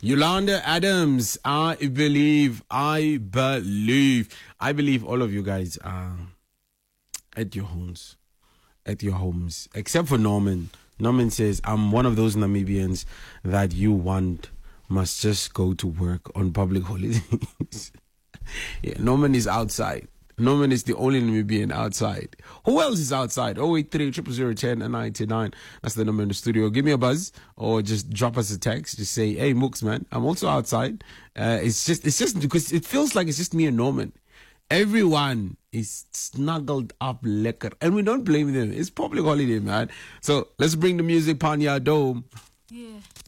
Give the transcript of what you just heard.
Yolanda Adams, I believe all of you guys are at your homes. Except for Norman. Norman says, I'm one of those Namibians that you want must just go to work on public holidays. Yeah, Norman is outside. Norman is the only Namibian outside. Who else is outside? 083 000 and 99. That's the number in the studio. Give me a buzz or just drop us a text. Just say, hey, Mooks, man, I'm also outside. It's just because it feels like it's just me and Norman. Everyone is snuggled up lekker. And we don't blame them. It's public holiday, man. So let's bring the music, Panya Dome. Yeah.